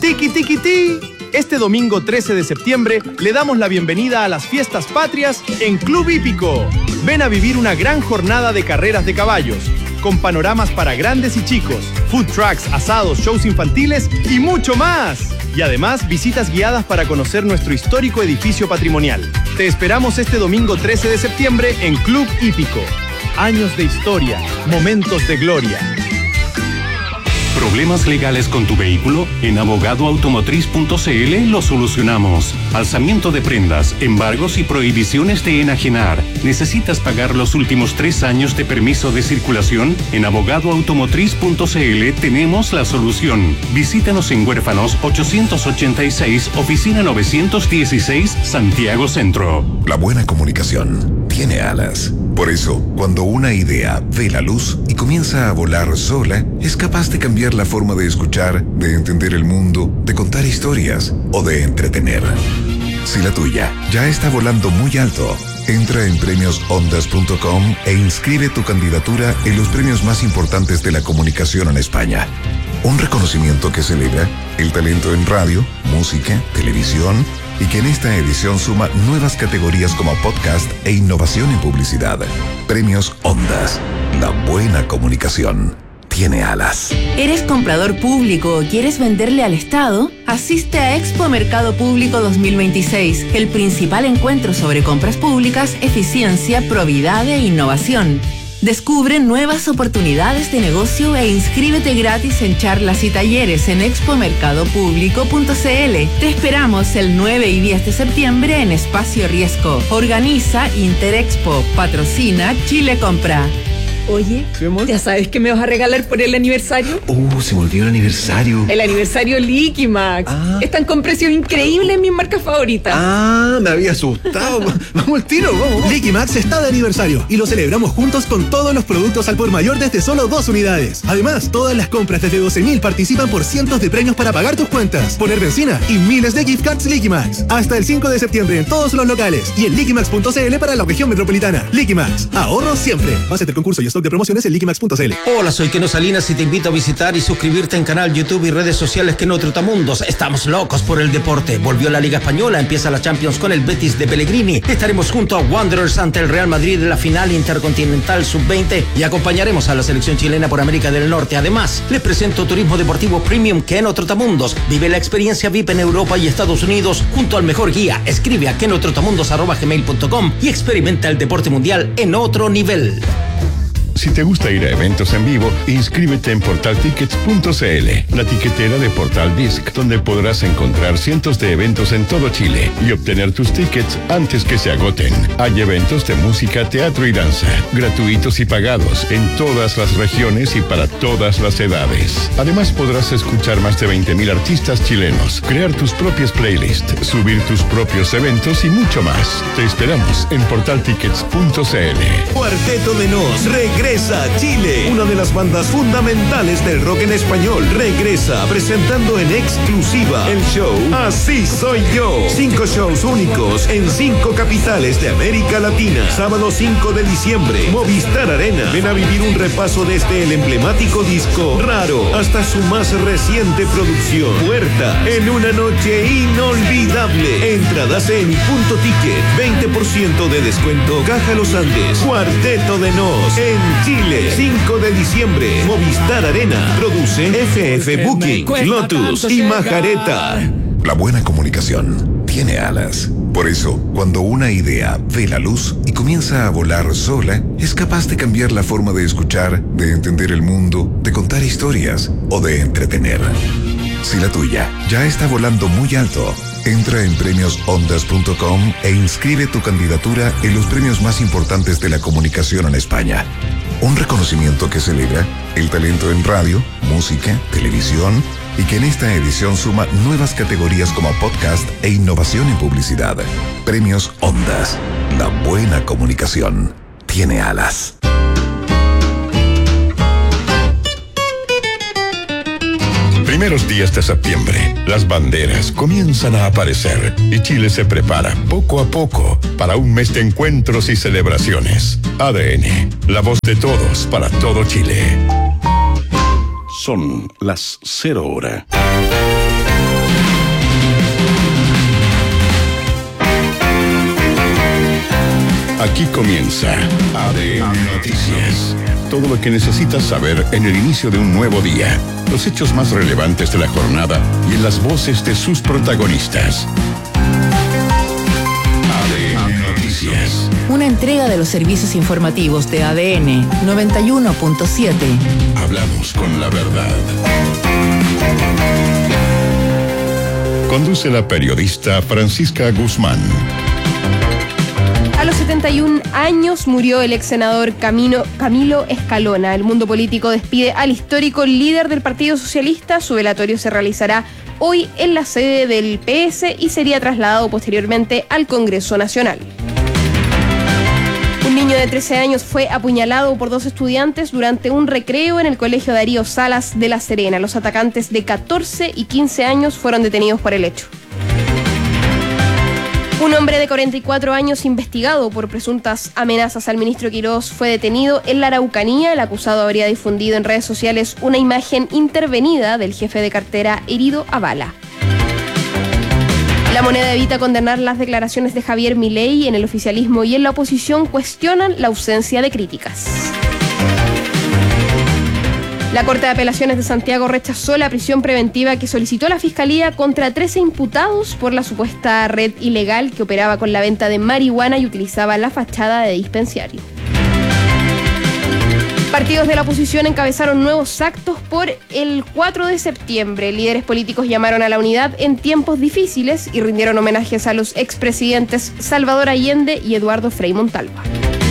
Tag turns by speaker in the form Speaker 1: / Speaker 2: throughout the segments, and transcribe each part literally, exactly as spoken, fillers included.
Speaker 1: Tiki Tiki Ti. Este domingo trece de septiembre le damos la bienvenida a las fiestas patrias en Club Hípico. Ven a vivir una gran jornada de carreras de caballos, con panoramas para grandes y chicos, food trucks, asados, shows infantiles y mucho más. Y además visitas guiadas para conocer nuestro histórico edificio patrimonial. Te esperamos este domingo trece de septiembre en Club Hípico. Años de historia, momentos de gloria.
Speaker 2: ¿Problemas legales con tu vehículo? En abogado automotriz punto c l lo solucionamos. Alzamiento de prendas, embargos y prohibiciones de enajenar. ¿Necesitas pagar los últimos tres años de permiso de circulación? En abogado automotriz punto c l tenemos la solución. Visítanos en Huérfanos ochocientos ochenta y seis, oficina novecientos dieciséis, Santiago Centro.
Speaker 3: La buena comunicación tiene alas. Por eso, cuando una idea ve la luz y comienza a volar sola, es capaz de cambiar la forma de escuchar, de entender el mundo, de contar historias o de entretener. Si la tuya ya está volando muy alto, entra en premios ondas punto com e inscribe tu candidatura en los premios más importantes de la comunicación en España. Un reconocimiento que celebra el talento en radio, música, televisión y que en esta edición suma nuevas categorías como podcast e innovación en publicidad. Premios Ondas. La buena comunicación tiene alas.
Speaker 4: ¿Eres comprador público o quieres venderle al Estado? Asiste a Expo Mercado Público dos mil veintiséis, el principal encuentro sobre compras públicas, eficiencia, probidad e innovación. Descubre nuevas oportunidades de negocio e inscríbete gratis en charlas y talleres en expo mercado público punto c l. Te esperamos el nueve y diez de septiembre en Espacio Riesgo. Organiza Interexpo. Patrocina Chile Compra.
Speaker 5: Oye,
Speaker 6: ¿Sí, amor?
Speaker 5: ¿ya sabes qué me vas a regalar por el aniversario?
Speaker 6: Uh, se me olvidó el aniversario.
Speaker 5: El aniversario Liquimax.
Speaker 6: Ah.
Speaker 5: Están con precios increíbles en mis marcas favoritas.
Speaker 6: Ah, me había asustado. Vamos al tiro, vamos, vamos.
Speaker 7: Liquimax está de aniversario y lo celebramos juntos con todos los productos al por mayor desde solo dos unidades. Además, todas las compras desde doce mil participan por cientos de premios para pagar tus cuentas, poner benzina y miles de gift cards Liquimax. Hasta el cinco de septiembre en todos los locales y en liquimax punto c l para la región metropolitana. Liquimax, ahorro siempre. Base del concurso y stock de promociones en liquimax punto c l.
Speaker 8: Hola, soy Keno Salinas y te invito a visitar y suscribirte en canal YouTube y redes sociales Keno Trotamundos. Estamos locos por el deporte. Volvió la Liga Española, empieza la Champions con el Betis de Pellegrini. Estaremos junto a Wanderers ante el Real Madrid en la final intercontinental sub veinte y acompañaremos a la selección chilena por América del Norte. Además, les presento Turismo Deportivo Premium Keno Trotamundos. Vive la experiencia V I P en Europa y Estados Unidos junto al mejor guía. Escribe a keno trotamundos arroba gmail punto com y experimenta el deporte mundial en otro nivel.
Speaker 9: Si te gusta ir a eventos en vivo, inscríbete en portal tickets punto c l, la tiquetera de Portal Disc, donde podrás encontrar cientos de eventos en todo Chile y obtener tus tickets antes que se agoten. Hay eventos de música, teatro y danza, gratuitos y pagados en todas las regiones y para todas las edades. Además, podrás escuchar más de veinte mil artistas chilenos, crear tus propias playlists, subir tus propios eventos y mucho más. Te esperamos en portal tickets punto c l.
Speaker 10: Cuarteto de Nos regresa a Chile. Una de las bandas fundamentales del rock en español regresa presentando en exclusiva el show Así Soy Yo. Cinco shows únicos en cinco capitales de América Latina. Sábado cinco de diciembre, Movistar Arena. Ven a vivir un repaso desde el emblemático disco Raro hasta su más reciente producción Puerta, en una noche inolvidable. Entradas en Punto Ticket, veinte por ciento de descuento. Caja Los Andes. Cuarteto de Nos en Chile, cinco de diciembre, Movistar Arena. Produce F F Booking, Lotus y Majareta.
Speaker 3: La buena comunicación tiene alas. Por eso, cuando una idea ve la luz y comienza a volar sola, es capaz de cambiar la forma de escuchar, de entender el mundo, de contar historias o de entretener. Si la tuya ya está volando muy alto, entra en premios ondas punto com e inscribe tu candidatura en los premios más importantes de la comunicación en España. Un reconocimiento que celebra el talento en radio, música, televisión y que en esta edición suma nuevas categorías como podcast e innovación en publicidad. Premios Ondas. La buena comunicación tiene alas.
Speaker 9: Primeros días de septiembre, las banderas comienzan a aparecer y Chile se prepara poco a poco para un mes de encuentros y celebraciones. A D N, la voz de todos para todo Chile. Son las cero hora. Aquí comienza A D N Noticias. Todo lo que necesitas saber en el inicio de un nuevo día. Los hechos más relevantes de la jornada y en las voces de sus protagonistas. A D N Noticias.
Speaker 4: Una entrega de los servicios informativos de A D N noventa y uno punto siete.
Speaker 9: Hablamos con la verdad. Conduce la periodista Francisca Guzmán.
Speaker 11: A los setenta y un años murió el ex senador Camilo, Camilo Escalona. El mundo político despide al histórico líder del Partido Socialista. Su velatorio se realizará hoy en la sede del P S y sería trasladado posteriormente al Congreso Nacional. Un niño de trece años fue apuñalado por dos estudiantes durante un recreo en el Colegio Darío Salas de La Serena. Los atacantes de catorce y quince años fueron detenidos por el hecho. Un hombre de cuarenta y cuatro años investigado por presuntas amenazas al ministro Quirós fue detenido en la Araucanía. El acusado habría difundido en redes sociales una imagen intervenida del jefe de cartera herido a bala. La Moneda evita condenar las declaraciones de Javier Milei. En el oficialismo y en la oposición cuestionan la ausencia de críticas. La Corte de Apelaciones de Santiago rechazó la prisión preventiva que solicitó la Fiscalía contra trece imputados por la supuesta red ilegal que operaba con la venta de marihuana y utilizaba la fachada de dispensario. Partidos de la oposición encabezaron nuevos actos por el cuatro de septiembre. Líderes políticos llamaron a la unidad en tiempos difíciles y rindieron homenajes a los expresidentes Salvador Allende y Eduardo Frei Montalva.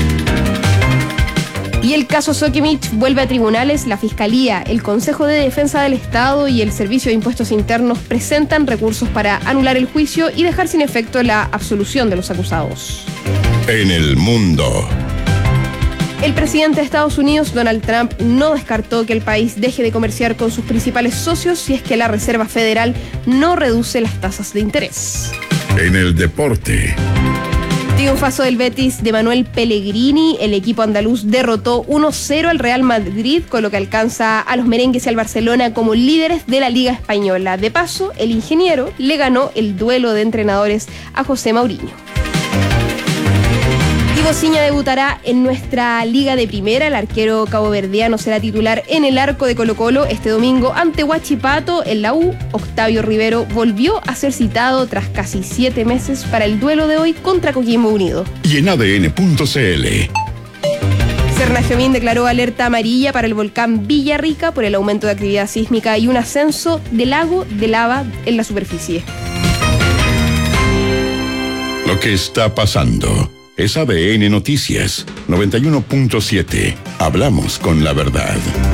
Speaker 11: Y el caso Sokimich vuelve a tribunales. La Fiscalía, el Consejo de Defensa del Estado y el Servicio de Impuestos Internos presentan recursos para anular el juicio y dejar sin efecto la absolución de los acusados.
Speaker 9: En el mundo.
Speaker 11: El presidente de Estados Unidos, Donald Trump, no descartó que el país deje de comerciar con sus principales socios si es que la Reserva Federal no reduce las tasas de interés.
Speaker 9: En el deporte.
Speaker 11: Triunfazo del Betis de Manuel Pellegrini. El equipo andaluz derrotó uno cero al Real Madrid, con lo que alcanza a los merengues y al Barcelona como líderes de la Liga Española. De paso, el ingeniero le ganó el duelo de entrenadores a José Mourinho. Ivo Ciña debutará en nuestra Liga de Primera. El arquero caboverdiano será titular en el arco de Colo-Colo este domingo ante Huachipato en la U. Octavio Rivero volvió a ser citado tras casi siete meses para el duelo de hoy contra Coquimbo Unido.
Speaker 9: Y en A D N punto C L.
Speaker 11: Cernagiomín declaró alerta amarilla para el volcán Villarrica por el aumento de actividad sísmica y un ascenso del lago de lava en la superficie.
Speaker 9: Lo que está pasando es A D N Noticias noventa y uno punto siete. Hablamos con la verdad.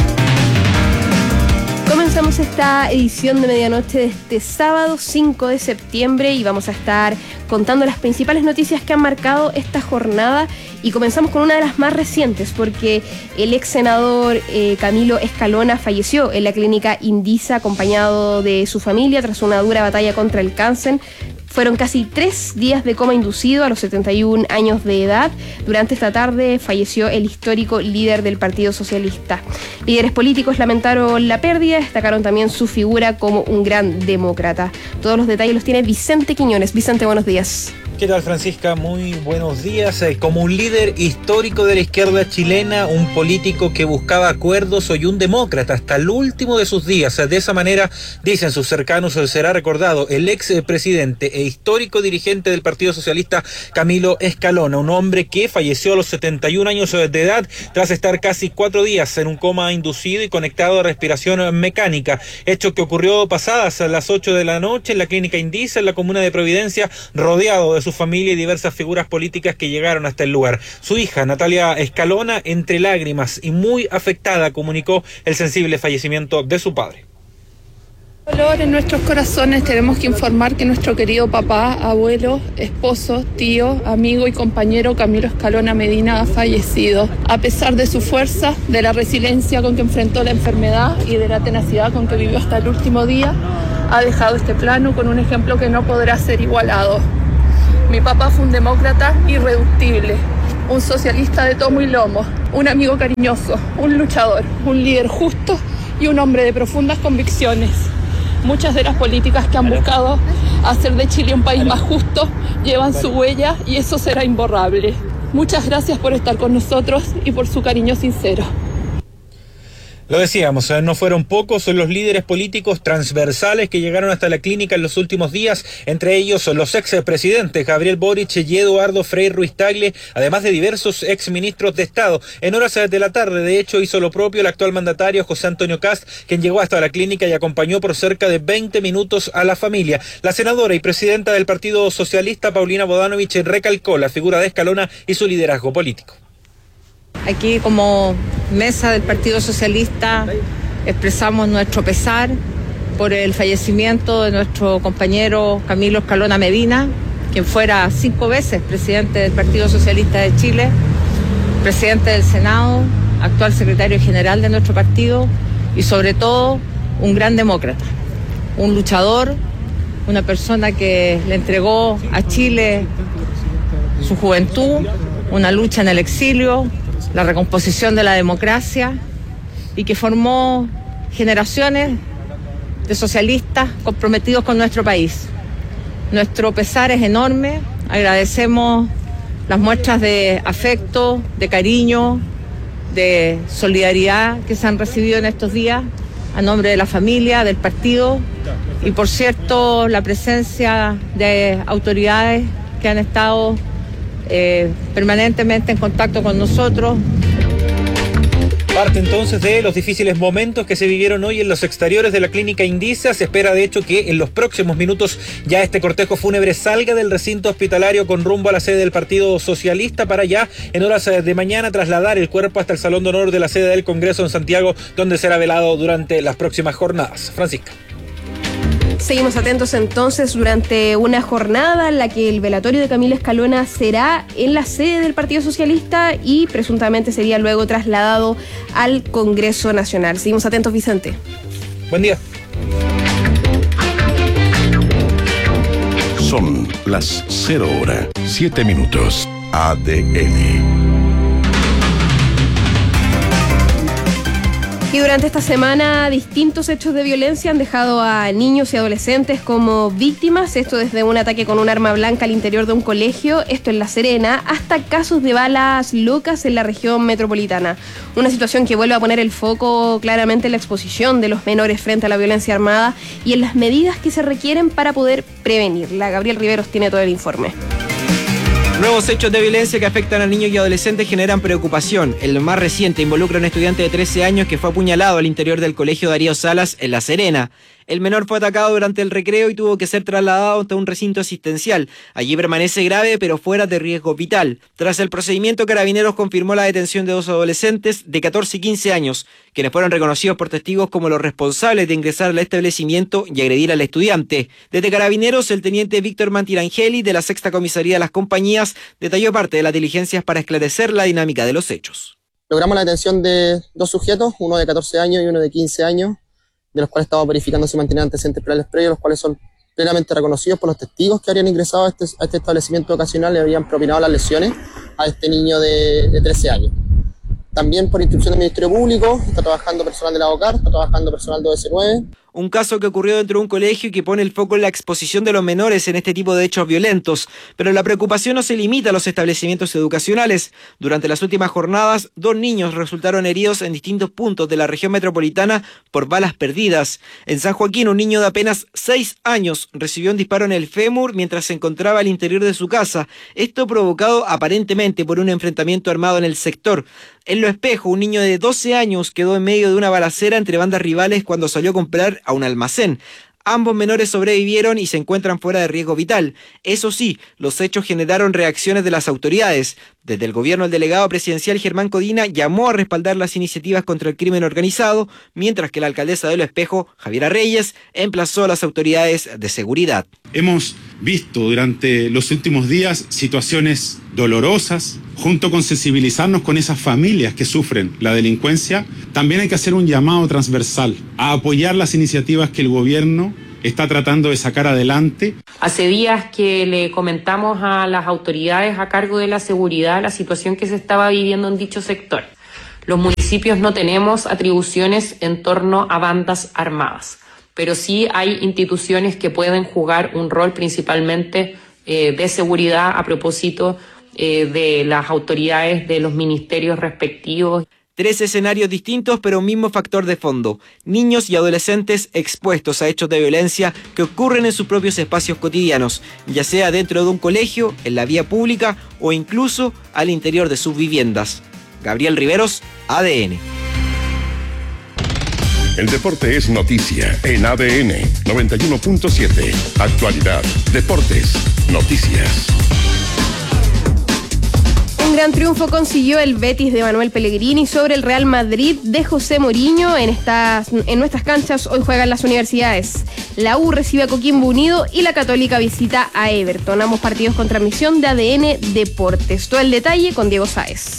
Speaker 11: Comenzamos esta edición de medianoche de este sábado cinco de septiembre y vamos a estar contando las principales noticias que han marcado esta jornada, y comenzamos con una de las más recientes porque el ex senador eh, Camilo Escalona falleció en la clínica Indisa acompañado de su familia tras una dura batalla contra el cáncer. Fueron casi tres días de coma inducido a los setenta y un años de edad. Durante esta tarde falleció el histórico líder del Partido Socialista. Líderes políticos lamentaron la pérdida, destacaron también su figura como un gran demócrata. Todos los detalles los tiene Vicente Quiñones. Vicente, buenos días.
Speaker 12: ¿Qué tal, Francisca? Muy buenos días. Como un líder histórico de la izquierda chilena, un político que buscaba acuerdos y un demócrata hasta el último de sus días. De esa manera, dicen sus cercanos, será recordado el ex presidente e histórico dirigente del Partido Socialista, Camilo Escalona, un hombre que falleció a los setenta y un años de edad tras estar casi cuatro días en un coma inducido y conectado a respiración mecánica, hecho que ocurrió pasadas a las ocho de la noche en la clínica Indisa, en la comuna de Providencia, rodeado de su familia y diversas figuras políticas que llegaron hasta el lugar. Su hija, Natalia Escalona, entre lágrimas y muy afectada, comunicó el sensible fallecimiento de su padre.
Speaker 13: Dolor en nuestros corazones. Tenemos que informar que nuestro querido papá, abuelo, esposo, tío, amigo y compañero Camilo Escalona Medina ha fallecido. A pesar de su fuerza, de la resiliencia con que enfrentó la enfermedad y de la tenacidad con que vivió hasta el último día, ha dejado este plano con un ejemplo que no podrá ser igualado. Mi papá fue un demócrata irreductible, un socialista de tomo y lomo, un amigo cariñoso, un luchador, un líder justo y un hombre de profundas convicciones. Muchas de las políticas que han buscado hacer de Chile un país más justo llevan su huella y eso será imborrable. Muchas gracias por estar con nosotros y por su cariño sincero.
Speaker 12: Lo decíamos, no fueron pocos, son los líderes políticos transversales que llegaron hasta la clínica en los últimos días, entre ellos los expresidentes Gabriel Boric y Eduardo Frei Ruiz Tagle, además de diversos exministros de Estado. En horas de la tarde, de hecho, hizo lo propio el actual mandatario José Antonio Kast, quien llegó hasta la clínica y acompañó por cerca de veinte minutos a la familia. La senadora y presidenta del Partido Socialista, Paulina Bodanovich, recalcó la figura de Escalona y su liderazgo político.
Speaker 14: Aquí como mesa del Partido Socialista expresamos nuestro pesar por el fallecimiento de nuestro compañero Camilo Escalona Medina, quien fuera cinco veces presidente del Partido Socialista de Chile, presidente del Senado, actual secretario general de nuestro partido y sobre todo un gran demócrata, un luchador, una persona que le entregó a Chile su juventud, una lucha en el exilio, la recomposición de la democracia y que formó generaciones de socialistas comprometidos con nuestro país. Nuestro pesar es enorme, agradecemos las muestras de afecto, de cariño, de solidaridad que se han recibido en estos días a nombre de la familia, del partido y por cierto la presencia de autoridades que han estado Eh, permanentemente en contacto con nosotros.
Speaker 12: Parte entonces de los difíciles momentos que se vivieron hoy en los exteriores de la clínica Indisa. Se espera de hecho que en los próximos minutos ya este cortejo fúnebre salga del recinto hospitalario con rumbo a la sede del Partido Socialista para ya en horas de mañana trasladar el cuerpo hasta el Salón de Honor de la sede del Congreso en Santiago, donde será velado durante las próximas jornadas. Francisca.
Speaker 11: Seguimos atentos entonces durante una jornada en la que el velatorio de Camilo Escalona será en la sede del Partido Socialista y presuntamente sería luego trasladado al Congreso Nacional. Seguimos atentos, Vicente.
Speaker 12: Buen día.
Speaker 9: Son las cero hora, siete minutos. A D N.
Speaker 11: Y durante esta semana, distintos hechos de violencia han dejado a niños y adolescentes como víctimas, esto desde un ataque con un arma blanca al interior de un colegio, esto en La Serena, hasta casos de balas locas en la región metropolitana. Una situación que vuelve a poner el foco claramente en la exposición de los menores frente a la violencia armada y en las medidas que se requieren para poder prevenirla. Gabriel Riveros tiene todo el informe.
Speaker 15: Nuevos hechos de violencia que afectan a niños y adolescentes generan preocupación. El más reciente involucra a un estudiante de trece años que fue apuñalado al interior del colegio Darío Salas en La Serena. El menor fue atacado durante el recreo y tuvo que ser trasladado hasta un recinto asistencial. Allí permanece grave, pero fuera de riesgo vital. Tras el procedimiento, Carabineros confirmó la detención de dos adolescentes de catorce y quince años, quienes fueron reconocidos por testigos como los responsables de ingresar al establecimiento y agredir al estudiante. Desde Carabineros, el teniente Víctor Mantirangeli, de la Sexta Comisaría de las Compañías, detalló parte de las diligencias para esclarecer la dinámica de los hechos.
Speaker 16: Logramos la detención de dos sujetos, uno de catorce años y uno de quince años, de los cuales estamos verificando si mantenían antecedentes penales previos, los cuales son plenamente reconocidos por los testigos que habrían ingresado a este, a este establecimiento ocasional y habían propinado las lesiones a este niño de, de trece años. También por instrucción del Ministerio Público, está trabajando personal de la OCAR, está trabajando personal de O S nueve.
Speaker 15: Un caso que ocurrió dentro de un colegio y que pone el foco en la exposición de los menores en este tipo de hechos violentos. Pero la preocupación no se limita a los establecimientos educacionales. Durante las últimas jornadas, dos niños resultaron heridos en distintos puntos de la región metropolitana por balas perdidas. En San Joaquín, un niño de apenas seis años recibió un disparo en el fémur mientras se encontraba al interior de su casa. Esto provocado aparentemente por un enfrentamiento armado en el sector. En Lo Espejo, un niño de doce años quedó en medio de una balacera entre bandas rivales cuando salió a comprar a un almacén. Ambos menores sobrevivieron y se encuentran fuera de riesgo vital. Eso sí, los hechos generaron reacciones de las autoridades. Desde el gobierno, el delegado presidencial Germán Codina llamó a respaldar las iniciativas contra el crimen organizado, mientras que la alcaldesa de Lo Espejo, Javiera Reyes, emplazó a las autoridades de seguridad.
Speaker 17: Hemos visto durante los últimos días situaciones dolorosas. Junto con sensibilizarnos con esas familias que sufren la delincuencia, también hay que hacer un llamado transversal a apoyar las iniciativas que el gobierno está tratando de sacar adelante.
Speaker 18: Hace días que le comentamos a las autoridades a cargo de la seguridad la situación que se estaba viviendo en dicho sector. Los municipios no tenemos atribuciones en torno a bandas armadas, pero sí hay instituciones que pueden jugar un rol principalmente eh, de seguridad a propósito eh, de las autoridades de los ministerios respectivos.
Speaker 15: Tres escenarios distintos, pero un mismo factor de fondo. Niños y adolescentes expuestos a hechos de violencia que ocurren en sus propios espacios cotidianos, ya sea dentro de un colegio, en la vía pública o incluso al interior de sus viviendas. Gabriel Riveros, A D N.
Speaker 9: El deporte es noticia en A D N noventa y uno punto siete. Actualidad, deportes, noticias.
Speaker 11: Un gran triunfo consiguió el Betis de Manuel Pellegrini sobre el Real Madrid de José Mourinho. En, estas, en nuestras canchas hoy juegan las universidades. La U recibe a Coquimbo Unido y la Católica visita a Everton. Ambos partidos con transmisión de A D N Deportes. Todo el detalle con Diego Sáez.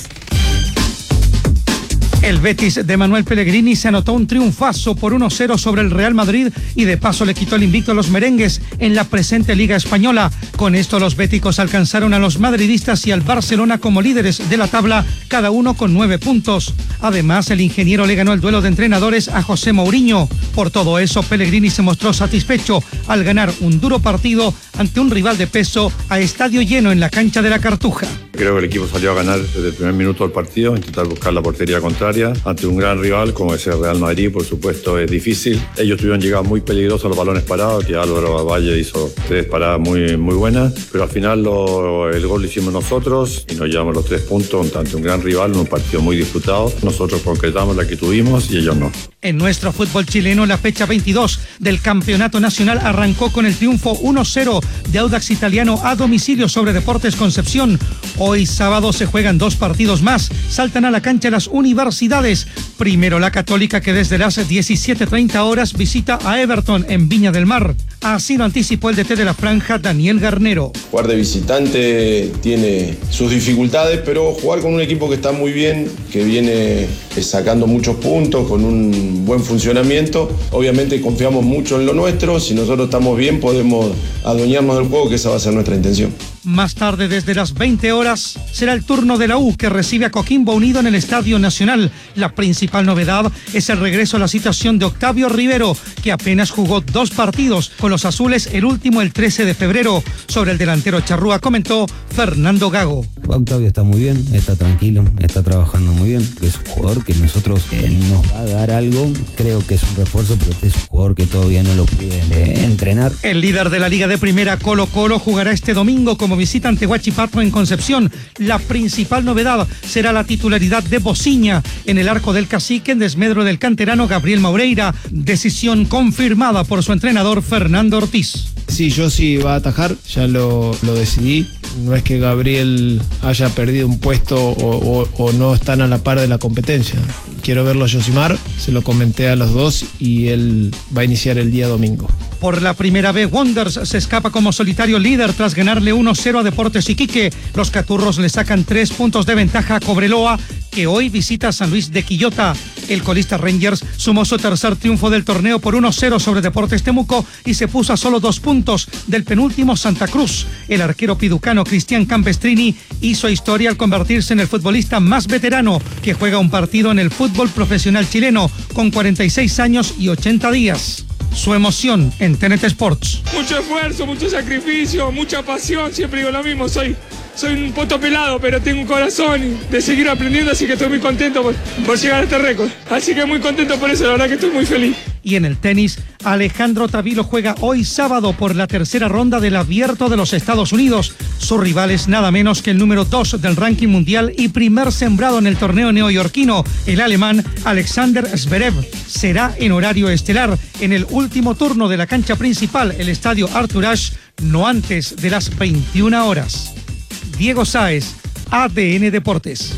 Speaker 19: El Betis de Manuel Pellegrini se anotó un triunfazo por uno cero sobre el Real Madrid y de paso le quitó el invicto a los merengues en la presente Liga Española. Con esto los béticos alcanzaron a los madridistas y al Barcelona como líderes de la tabla, cada uno con nueve puntos. Además, el ingeniero le ganó el duelo de entrenadores a José Mourinho. Por todo eso, Pellegrini se mostró satisfecho al ganar un duro partido ante un rival de peso a estadio lleno en la cancha de la Cartuja.
Speaker 20: Creo que el equipo salió a ganar desde el primer minuto del partido, intentar buscar la portería contraria ante un gran rival como es el Real Madrid. Por supuesto es difícil. Ellos tuvieron llegadas muy peligrosas a los balones parados, que Álvaro Valle hizo tres paradas muy, muy buenas, pero al final lo, el gol lo hicimos nosotros y nos llevamos los tres puntos ante un gran rival en un partido muy disputado. Nosotros concretamos la que tuvimos y ellos no.
Speaker 19: En nuestro fútbol chileno, la fecha veintidós del Campeonato Nacional arrancó con el triunfo uno cero de Audax Italiano a domicilio sobre Deportes Concepción. Hoy sábado se juegan dos partidos más. Saltan a la cancha las universidades. Primero la Católica, que desde las diecisiete treinta horas visita a Everton en Viña del Mar. Así lo anticipó el D T de la franja, Daniel Garnero.
Speaker 21: Jugar de visitante tiene sus dificultades, pero jugar con un equipo que está muy bien, que viene sacando muchos puntos, con un buen funcionamiento. Obviamente confiamos mucho en lo nuestro. Si nosotros estamos bien, podemos adueñarnos del juego, que esa va a ser nuestra intención.
Speaker 19: Más tarde, desde las veinte horas, será el turno de la U, que recibe a Coquimbo Unido en el Estadio Nacional. La principal novedad es el regreso a la citación de Octavio Rivero, que apenas jugó dos partidos con los azules, el último el trece de febrero. Sobre el delantero charrúa comentó Fernando Gago.
Speaker 22: Octavio está muy bien, está tranquilo, está trabajando muy bien. Es un jugador que nosotros eh, nos va a dar algo. Creo que es un refuerzo, pero es un jugador que todavía no lo puede eh, entrenar.
Speaker 19: El líder de la Liga de Primera, Colo Colo, jugará este domingo como visita ante Huachipato en Concepción. La principal novedad será la titularidad de Bociña en el arco del Cacique, en desmedro del canterano Gabriel Maureira. Decisión confirmada por su entrenador Fernando Ortiz.
Speaker 23: Sí, yo sí va a atajar, ya lo, lo decidí. No es que Gabriel haya perdido un puesto o, o, o no están a la par de la competencia. Quiero verlo a Yosimar, se lo comenté a los dos y él va a iniciar el día domingo.
Speaker 19: Por la primera vez, Wonders se escapa como solitario líder tras ganarle uno cero a Deportes Iquique. Los caturros le sacan tres puntos de ventaja a Cobreloa, que hoy visita a San Luis de Quillota. El colista Rangers sumó su tercer triunfo del torneo por uno cero sobre Deportes Temuco y se puso a solo dos puntos del penúltimo Santa Cruz. El arquero piducano Cristian Campestrini hizo historia al convertirse en el futbolista más veterano que juega un partido en el fútbol profesional chileno, con cuarenta y seis años y ochenta días. Su emoción en T N T Sports.
Speaker 24: Mucho esfuerzo, mucho sacrificio, mucha pasión. Siempre digo lo mismo, soy, soy un poto pelado, pero tengo un corazón de seguir aprendiendo, así que estoy muy contento por, por llegar a este récord. Así que muy contento por eso, la verdad que estoy muy feliz.
Speaker 19: Y en el tenis, Alejandro Tavilo juega hoy sábado por la tercera ronda del Abierto de los Estados Unidos. Su rival es nada menos que el número dos del ranking mundial y primer sembrado en el torneo neoyorquino, el alemán Alexander Zverev. Será en horario estelar en el último turno de la cancha principal, el estadio Arthur Ashe, no antes de las veintiuna horas. Diego Sáez, A D N Deportes.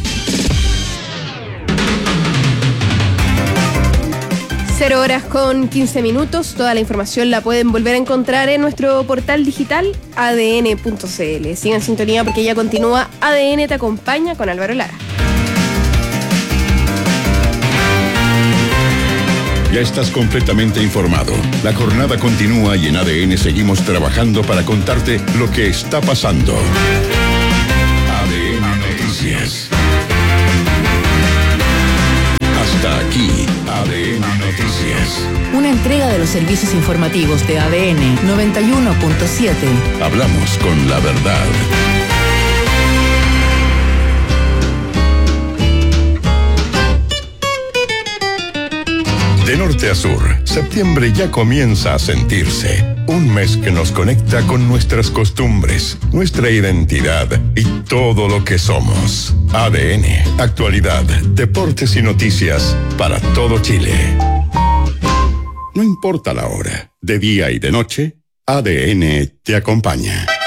Speaker 11: Cero horas con quince minutos. Toda la información la pueden volver a encontrar en nuestro portal digital A D N punto C L. Sigan en sintonía porque ya continúa A D N Te Acompaña con Álvaro Lara.
Speaker 9: Ya estás completamente informado. La jornada continúa y en A D N seguimos trabajando para contarte lo que está pasando. A D N Noticias. Hasta aquí, A D N Noticias.
Speaker 4: Una entrega de los servicios informativos de A D N noventa y uno punto siete.
Speaker 9: Hablamos con la verdad. norte a sur, septiembre ya comienza a sentirse. Un mes que nos conecta con nuestras costumbres, nuestra identidad y todo lo que somos. A D N, actualidad, deportes y noticias para todo Chile. No importa la hora, de día y de noche, A D N te acompaña.